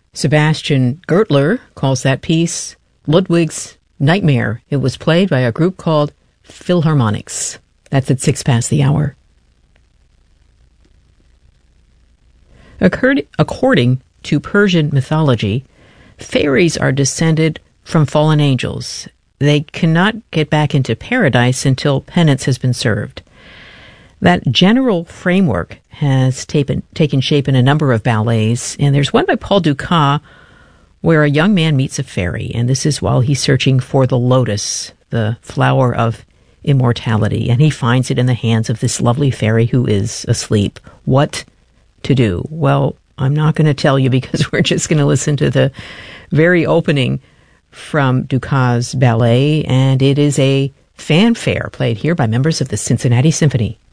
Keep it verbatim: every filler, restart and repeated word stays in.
Sebastian Gertler calls that piece Ludwig's Nightmare. It was played by a group called Philharmonics. That's at six past the hour. According to Persian mythology, fairies are descended from fallen angels. They cannot get back into paradise until penance has been served. That general framework has taken, taken shape in a number of ballets, and there's one by Paul Dukas where a young man meets a fairy, and this is while he's searching for the lotus, the flower of immortality, and he finds it in the hands of this lovely fairy who is asleep. What to do? Well, I'm not going to tell you because we're just going to listen to the very opening from Dukas' ballet, and it is a fanfare played here by members of the Cincinnati Symphony.